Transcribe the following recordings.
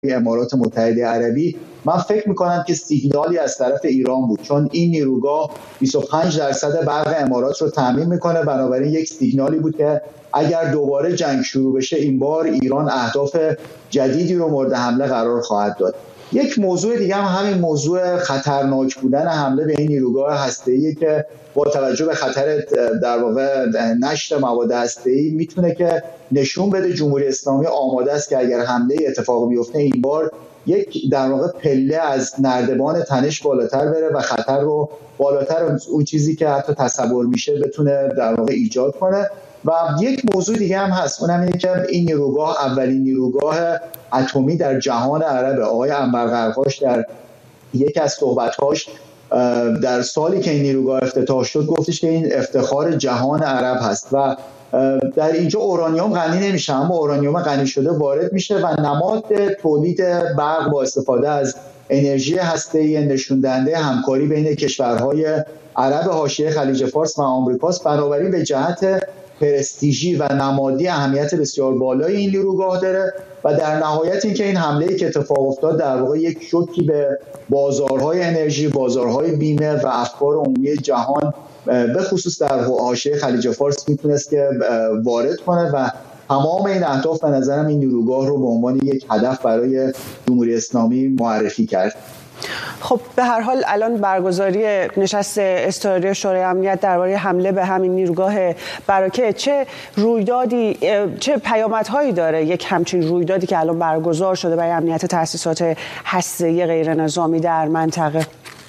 امارات متحده عربی، من فکر میکنم که سیگنالی از طرف ایران بود، چون این نیروگاه 25% برق امارات رو تامین میکنه. بنابراین یک سیگنالی بود که اگر دوباره جنگ شروع بشه، این بار ایران اهداف جدیدی رو مورد حمله قرار خواهد داد. یک موضوع دیگه هم همین موضوع خطرناک بودن حمله به این نیروگاه هسته‌ای که با توجه به خطر در واقع نشت مواد هسته‌ای میتونه که نشون بده جمهوری اسلامی آماده است که اگر حمله اتفاق بیفته، این بار یک در واقع پله از نردبان تنش بالاتر بره و خطر رو بالاتر اون چیزی که حتی تصور میشه بتونه در واقع ایجاد کنه. و یک موضوع دیگه هم هست، اونم اینه که این نیروگاه اولین نیروگاه اتمی در جهان عربه. آقای عنبر قرقاش در یک از صحبت‌هاش در سالی که این نیروگاه افتتاح شد گفتش که این افتخار جهان عرب هست و در اینجا اورانیوم غنی نمیشه، اما اورانیوم غنی شده وارد میشه و نماد تولید برق با استفاده از انرژی هسته‌ای نشون دهنده همکاری بین کشورهای عرب حاشیه خلیج فارس و آمریکاست. بنابراین به جهت پرستیژی و نمادی اهمیت بسیار بالای این نیروگاه داره و در نهایت اینکه این حمله‌ای که اتفاق افتاد در واقع یک شوکی به بازارهای انرژی، بازارهای بیمه و افکار عمومی جهان به خصوص در حاشیه خلیج فارس میتونست که وارد کنه و تمام این اهداف به نظرم این نیروگاه رو به عنوان یک هدف برای جمهوری اسلامی معرفی کرد. خب به هر حال الان برگزاری نشست اضطراری شورای امنیت درباره حمله به همین نیروگاه براکه چه رویدادی، چه پیامدهایی داره یک همچین رویدادی که الان برگزار شده برای امنیت تأسیسات هسته‌ای غیر نظامی در منطقه؟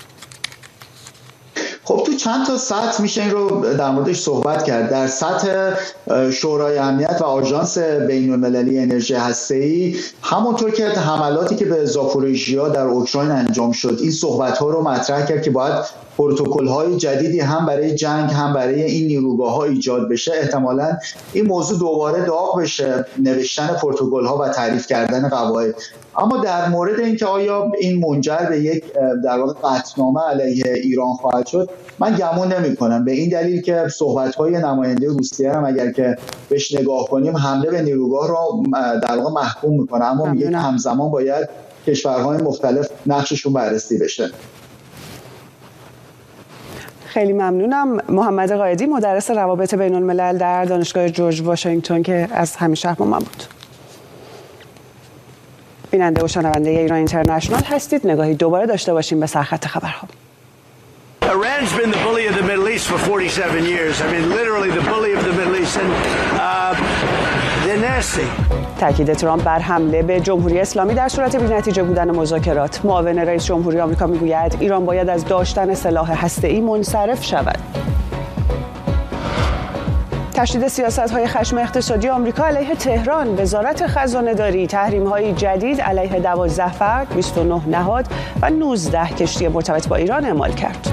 خب تو چند تا سطح میشه این رو در موردش صحبت کرد. در سطح شورای امنیت و آژانس بین‌المللی انرژی هسته‌ای، همونطور که حملاتی که به زاپوریژیا در اوکراین انجام شد، این صحبت‌ها رو مطرح کرد که باید پروتکل‌های جدیدی هم برای جنگ هم برای این نیروگاه‌ها ایجاد بشه. احتمالاً این موضوع دوباره داغ بشه، نوشتن پروتکل‌ها و تعریف کردن قواعد. اما در مورد اینکه آیا این منجر به یک در واقع قطعنامه علیه ایران خواهد شد، من گمان نمی‌کنم، به این دلیل که صحبت‌های نماینده روسیه هم اگر که بهش نگاه کنیم حمله به نیروگاه را در واقع محکوم می‌کنه، اما میگه که همزمان باید کشورهای مختلف نقششون بررسی بشه. خیلی ممنونم. محمد قائدی، مدرس روابط بین الملل در دانشگاه جورج واشنگتن که از همین شهر با من بود. بیننده و شنونده ایران اینترنشنال هستید. نگاهی دوباره داشته باشیم به سرخط خبرها. Iran's been the bully of the Middle East for 47 years. I mean, literally the bully of the Middle East, and they're nasty. تاکید ترامپ بر حمله به جمهوری اسلامی در صورت بی‌نتیجه بودن مذاکرات. معاون رئیس جمهوری آمریکا میگوید ایران باید از داشتن سلاح هسته‌ای منصرف شود. تشدید سیاست‌های خشم اقتصادی آمریکا علیه تهران. وزارت خزانه‌داری تحریم‌های جدید علیه 12 فرد، 29 نهاد و 19 کشتی مرتبط با ایران اعمال کرد.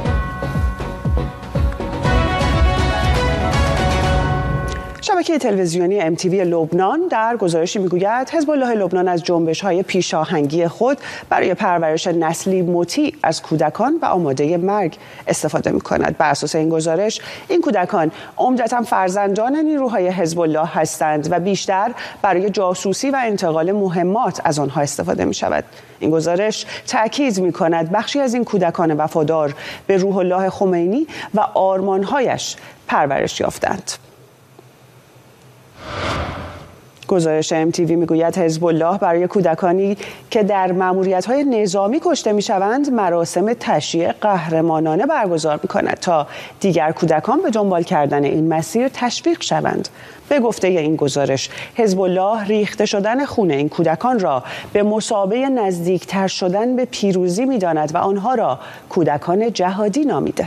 شبکه تلویزیونی MTV لبنان در گزارشی میگوید حزب الله لبنان از جنبش‌های پیشاهنگی خود برای پرورش نسلی مطیع از کودکان و آماده مرگ استفاده می‌کند. بر اساس این گزارش، این کودکان عمدتاً فرزندان نیروهای حزب الله هستند و بیشتر برای جاسوسی و انتقال مهمات از آنها استفاده می‌شود. این گزارش تأکید می‌کند بخشی از این کودکان وفادار به روح الله خمینی و آرمان‌هایش پرورش یافتند. گزارش MTV میگوید حزب الله برای کودکانی که در مأموریت‌های نظامی کشته می‌شوند مراسم تشییع قهرمانانه برگزار می‌کند تا دیگر کودکان به دنبال کردن این مسیر تشویق شوند. به گفته این گزارش، حزب الله ریخته شدن خون این کودکان را به مثابه نزدیکتر شدن به پیروزی می‌داند و آنها را کودکان جهادی نامیده.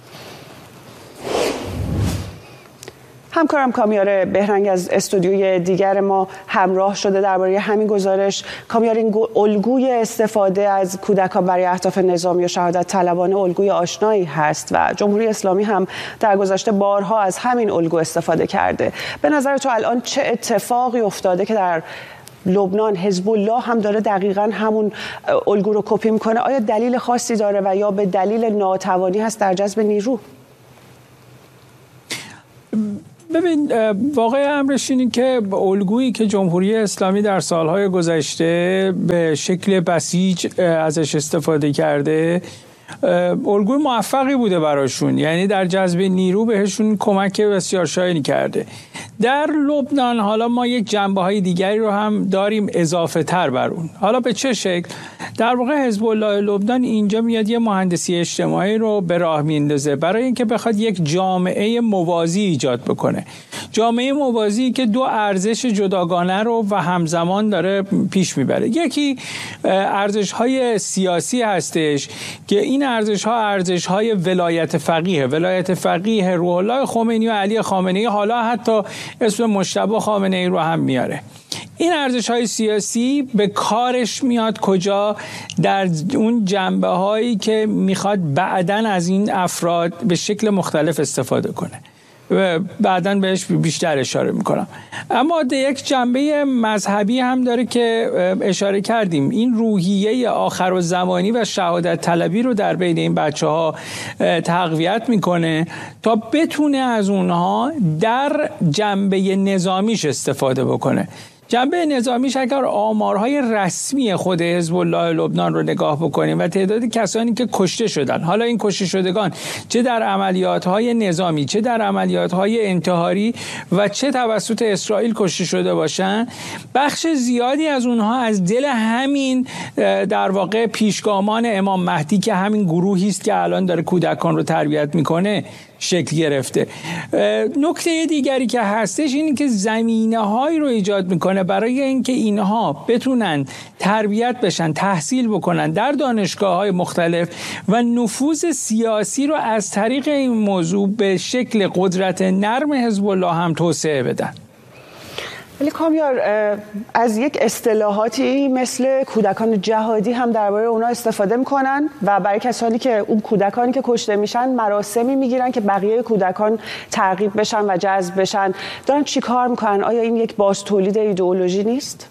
همکارم کامیار بهرنگ از استودیوی دیگر ما همراه شده درباره همین گزارش. کامیار، این الگوی استفاده از کودکان برای اهداف نظامی و شهادت طلبانه الگوی آشنایی هست و جمهوری اسلامی هم در گذشته بارها از همین الگو استفاده کرده. به نظر تو الان چه اتفاقی افتاده که در لبنان حزب الله هم داره دقیقاً همون الگو رو کپی میکنه؟ آیا دلیل خاصی داره و یا به دلیل ناتوانی هست در جذب نیرو؟ ببین واقع امرش اینه که الگویی که جمهوری اسلامی در سالهای گذشته به شکل بسیج ازش استفاده کرده الگوی موفقی بوده براشون، یعنی در جذب نیرو بهشون کمک بسیار شایانی کرده. در لبنان حالا ما یک جنبه‌های دیگری رو هم داریم اضافه تر بر اون. حالا به چه شکل؟ در واقع حزب الله لبنان اینجا میاد یه مهندسی اجتماعی رو به راه میندازه برای اینکه بخواد یک جامعه موازی ایجاد بکنه. جامعه موازی که دو ارزش جداگانه رو و همزمان داره پیش میبره. یکی ارزش‌های سیاسی هستش که این ارزش‌های ولایت فقیه روح الله خمینی و علی خامنه‌ای، حالا حتی اسم مجتبی خامنه‌ای رو هم میاره. این ارزش‌های سیاسی به کارش میاد کجا؟ در اون جنبه‌هایی که میخواد بعداً از این افراد به شکل مختلف استفاده کنه. بعداً بهش بیشتر اشاره میکنم. اما یک جنبه مذهبی هم داره که اشاره کردیم. این روحیه آخرالزمانی و شهادت طلبی رو در بین این بچه‌ها تقویت میکنه تا بتونه از اونها در جنبه نظامیش استفاده بکنه. جنبه نظامیش اگر آمارهای رسمی خود حزب الله لبنان رو نگاه بکنیم و تعداد کسانی که کشته شدن، حالا این کشته شدگان چه در عملیات‌های نظامی، چه در عملیات‌های انتحاری و چه توسط اسرائیل کشته شده باشن، بخش زیادی از اونها از دل همین در واقع پیشگامان امام مهدی که همین گروهی است که الان داره کودکان رو تربیت میکنه شکل گرفته. نکته دیگری که هستش اینه که زمینه‌هایی رو ایجاد میکنه برای اینکه اینها بتونن تربیت بشن، تحصیل بکنن در دانشگاه‌های مختلف و نفوذ سیاسی رو از طریق این موضوع به شکل قدرت نرم حزب الله هم توسعه بدن. ولی کامیار، از یک اصطلاحاتی مثل کودکان جهادی هم درباره اونا استفاده میکنن و برای کسانی که اون کودکانی که کشته میشن مراسمی میگیرن که بقیه کودکان ترغیب بشن و جذب بشن. دارن چی کار میکنن؟ آیا این یک باز تولید ایدئولوژی نیست؟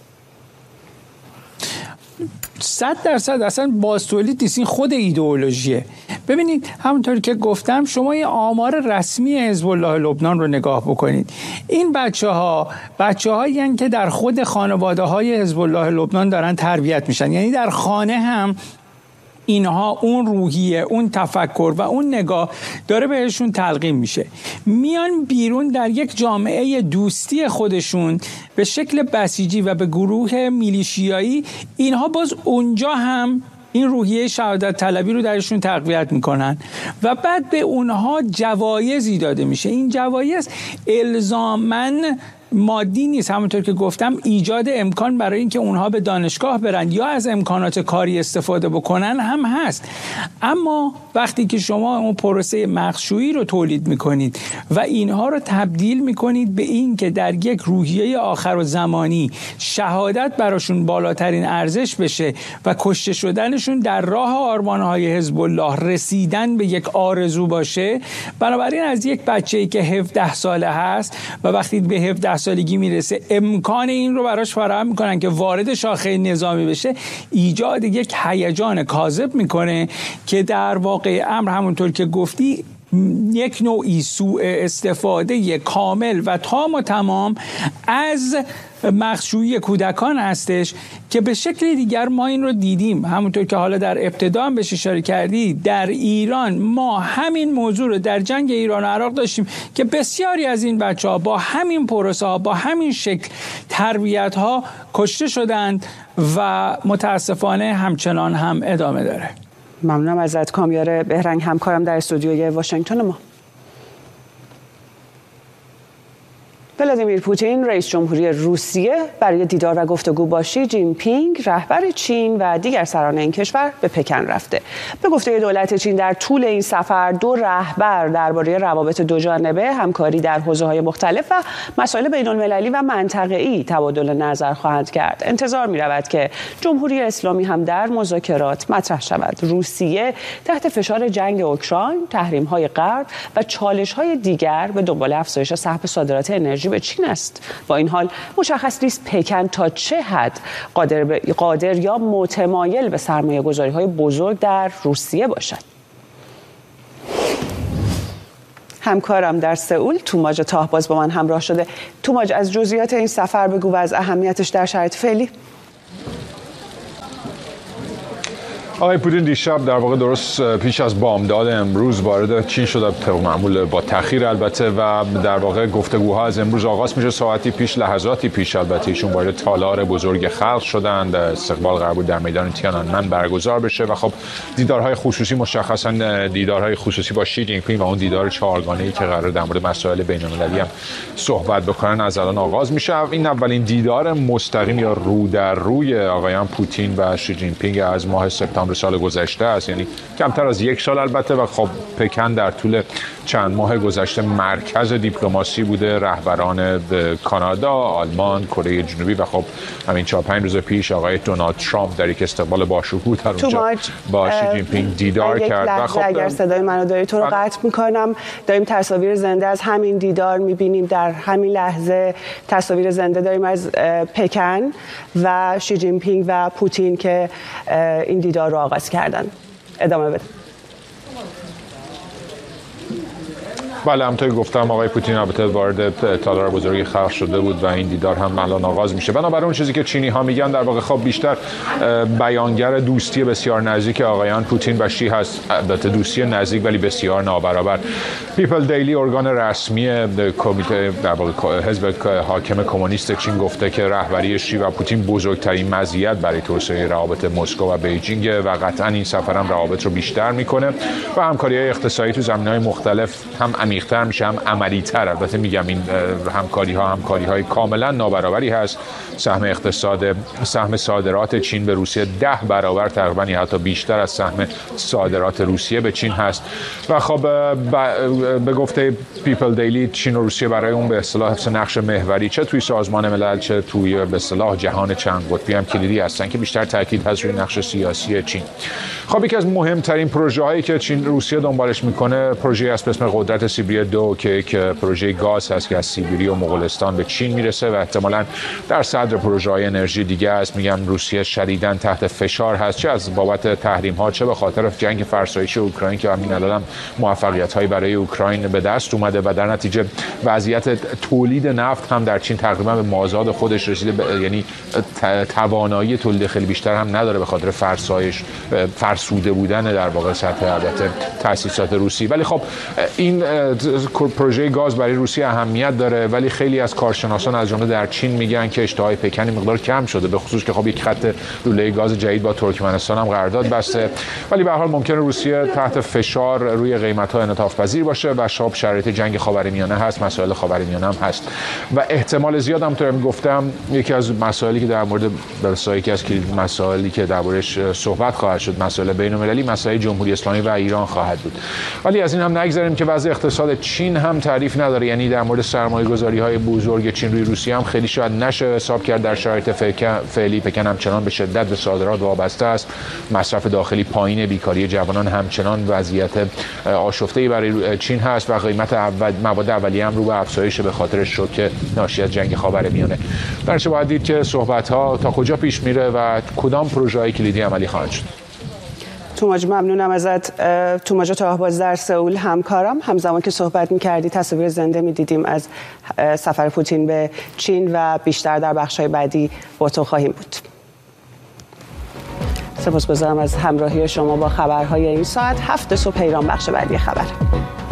100% اصلا باز-تولید نیست، این خود ایدئولوژیه. ببینید همونطور که گفتم شما یه آمار رسمی حزب الله لبنان رو نگاه بکنید. این بچه‌هایی هستند که در خود خانواده‌های حزب الله لبنان دارن تربیت میشن، یعنی در خانه هم اینها اون روحیه، اون تفکر و اون نگاه داره بهشون تلقین میشه. میان بیرون در یک جامعه دوستی خودشون به شکل بسیجی و به گروه میلیشیایی، اینها باز اونجا هم این روحیه شهادت طلبی رو درشون تقویت میکنن و بعد به اونها جوایزی داده میشه. این جوایز الزاماً مادی نیست، همونطور که گفتم ایجاد امکان برای اینکه اونها به دانشگاه برن یا از امکانات کاری استفاده بکنن هم هست. اما وقتی که شما اون پروسه مغزشویی رو تولید میکنید و اینها رو تبدیل میکنید به این که در یک روحیه آخرالزمانی شهادت براشون بالاترین ارزش بشه و کشته شدنشون در راه آرمانهای حزب الله رسیدن به یک آرزو باشه، بنابراین از یک بچه‌ای که 17 ساله هست و وقتی به 17 سالگی میرسه امکان این رو براش فراهم میکنن که وارد شاخه نظامی بشه، ایجاد یک هیجان کاذب میکنه که در واقع امر همونطور که گفتی یک نوعی سوء استفاده کامل و تام و تمام از مغزشویی کودکان هستش که به شکل دیگر ما این رو دیدیم. همونطور که حالا در ابتدا هم بهش اشاره کردی، در ایران ما همین موضوع رو در جنگ ایران و عراق داشتیم که بسیاری از این بچه‌ها با همین پروسه ها، با همین شکل تربیت ها کشته شدند و متاسفانه همچنان هم ادامه داره. ممنونم ازت کامیار بهرنگ، همکارم در استودیوی واشنگتن ما. ولادیمیر پوتین رئیس جمهوری روسیه برای دیدار و گفتگو با شی جین پینگ رهبر چین و دیگر سران این کشور به پکن رفته. به گفته دولت چین در طول این سفر دو رهبر درباره روابط دوجانبه، همکاری در حوزه‌های مختلف و مسائل بین‌المللی و منطقه‌ای تبادل نظر خواهند کرد. انتظار می‌رود که جمهوری اسلامی هم در مذاکرات مطرح شود. روسیه تحت فشار جنگ اوکراین، تحریم‌های غرب و چالش‌های دیگر به دنبال افزایش سهم صادرات انرژی به چین است. با این حال مشخص نیست پکن تا چه حد قادر یا متمایل به سرمایه‌گذاری‌های بزرگ در روسیه باشد. همکارم در سئول توماج طاهباز با من همراه شده. توماج، از جزئیات این سفر بگو و از اهمیتش در شرایط فعلی. آقای پوتین دیشب در واقع درست پیش از بامداد امروز وارد چین شده، طبق معمول با تأخیر البته، و در واقع گفتگوها از امروز آغاز میشه. ساعتی پیش، لحظاتی پیش البته، ایشون وارد تالار بزرگ خلق شدند. استقبال قرار بود در میدان تیانانمن برگزار بشه و خب دیدارهای خصوصی، مشخصا دیدارهای خصوصی با شی جین پینگ و اون دیدار چهارگانه‌ای که قرار در مورد مسائل بین‌المللی هم صحبت بکنن از الان آغاز میشه. این اولین دیدار مستقیم یا رو در روی آقایان پوتین و شی جین پینگ از ماه سپتامبر سال گذشته است، یعنی کمتر از یک سال البته. و خب پکن در طول چند ماه گذشته مرکز دیپلماسی بوده. رهبران کانادا، آلمان، کره جنوبی و خب همین 4-5 روز پیش آقای دونالد ترامپ در یک استقبال باشکوه در اونجا با شی جین پینگ دیدار کرد. و خب اگر صدای منو داری تو رو قطع میکنم، داریم تصاویر زنده از همین دیدار میبینیم. در همین لحظه تصاویر زنده داریم از پکن و شی جین پینگ و پوتین که این دیدار رو آغاز کردن. ادامه بده. بله، همونطور که گفتم آقای پوتین البته وارد تالار بزرگ خلق شده بود و این دیدار هم الان آغاز میشه. بنابراین اون چیزی که چینی ها میگن در واقع خب بیشتر بیانگر دوستی بسیار نزدیک آقایان پوتین و شی هست. البته دوستی نزدیک ولی بسیار نابرابر. پیپل دیلی، ارگان رسمی کمیته در واقع حزب حاکم کمونیست چین، گفته که رهبری شی و پوتین بزرگترین مزیت برای توسعه روابط مسکو و بیجینگ و قطعا این سفر هم روابط رو بیشتر میکنه و همکاری‌های اقتصادی تو زمینه‌های مختلف هم عمیق‌تر میشه، هم عملی‌تر. البته میگم این همکاری‌های کاملا نابرابری هست. سهم صادرات چین به روسیه 10 برابر تقریبا یا حتی بیشتر از سهم صادرات روسیه به چین هست. و خب به گفته پیپل دیلی، چین و روسیه برای اون به اصطلاح حفظ نقش محوری چه توی سازمان ملل چه توی به اصطلاح جهان چند قطبی هم کلیدی هستن که بیشتر تاکید هست روی نقش سیاسی چین. خب یکی از مهمترین پروژه‌هایی که چین روسیه دنبالش میکنه پروژه‌ای است به اسم قدرت سیبری 2 که یک پروژه گاز هست که از سیبری و مغولستان به چین میرسه و احتمالاً در صدر پروژه‌های انرژی دیگه است. میگم روسیه شدیداً تحت فشار هست، چه از بابت تحریم‌ها چه به خاطر جنگ فرسایشی اوکراین که همین الان موفقیت‌هایی برای اوکراین به دست اومده و در نتیجه وضعیت تولید نفت هم در چین تقریبا به مازاد خودش رسیده، یعنی توانایی تولید خیلی بیشتر هم نداره به خاطر فرسوده بودن در واقع سطح البته تأسیسات روسی. ولی خب این پروژه گاز برای روسیه اهمیت داره، ولی خیلی از کارشناسان از جمله در چین میگن که اشتهای پکن مقدار کم شده، به خصوص که خب یک خط لوله گاز جدید با ترکمنستان هم قرارداد بسته. ولی به هر حال ممکنه روسیه تحت فشار روی قیمت‌ها انعطاف پذیر باشه و شاب شرایط جنگ خاورمیانه هست، مسائل خاورمیانه هم هست و احتمال زیاد هم طور گفتم یکی از مسائلی که در مورد یکی از مسائلی که دربارش صحبت خواهد شد، مسائل بین‌المللی، مسائل جمهوری اسلامی و ایران خواهد بود. ولی از این هم نگذریم که وضع اقتصاد چین هم تعریف نداره. یعنی در مورد سرمایه‌گذاری‌های بزرگ چین روی روسیه هم خیلی شاید نشه حساب کرد. در شرایط فعلی پکن همچنان به شدت به صادرات وابسته است. مصرف داخلی پایین، بیکاری جوانان همچنان وضعیت آشفته‌ای برای چین هست و قیمت مواد اولیه هم رو به افزایش به خاطر شوک ناشی از جنگ خاورمیانه. درش باید دید که صحبت‌ها تا کجا پیش میره و کدام پروژه‌های کلیدی عملی خواهد شد. توماج، ممنونم ازت. توماج طاهباز در سئول همکارم. همزمان که صحبت می‌کردی تصاویر زنده می‌دیدیم از سفر پوتین به چین و بیشتر در بخش‌های بعدی با تو خواهیم بود. سپاسگزارم از همراهی شما با خبرهای این ساعت. 7 صبح ایران بخش بعدی خبر.